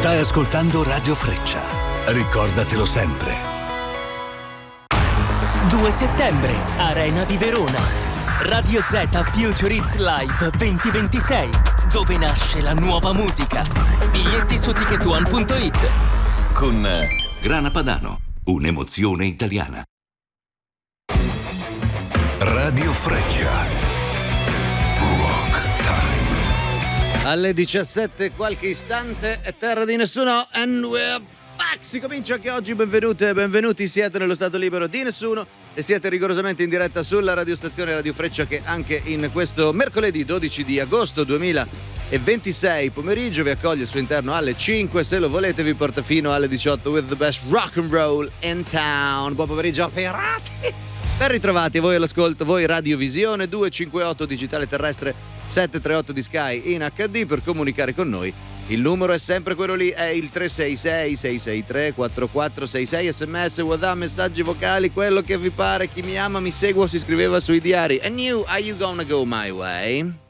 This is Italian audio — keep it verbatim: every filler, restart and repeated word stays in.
Stai ascoltando Radio Freccia. Ricordatelo sempre. due settembre, Arena di Verona. Radio Z Future Hits Live duemilaventisei, dove nasce la nuova musica. Biglietti su ticket one punto it. Con Grana Padano, un'emozione italiana. Radio Freccia. Alle diciassette qualche istante è terra di nessuno and we're back. Si comincia anche oggi, benvenute e benvenuti, siete nello stato libero di nessuno e siete rigorosamente in diretta sulla radiostazione Radio Freccia, che anche in questo mercoledì dodici di agosto duemilaventisei pomeriggio vi accoglie al suo interno alle cinque, se lo volete vi porta fino alle diciotto with the best rock and roll in town. Buon pomeriggio pirati. Ben ritrovati voi all'ascolto, voi Radiovisione duecentocinquantotto digitale terrestre settecentotrentotto di Sky in acca di. Per comunicare con noi il numero è sempre quello lì, è il tre sei sei sei sei tre quattro quattro sei sei. Sms, WhatsApp, messaggi vocali, quello che vi pare. Chi mi ama mi segua, si scriveva sui diari. And you, are you gonna go my way?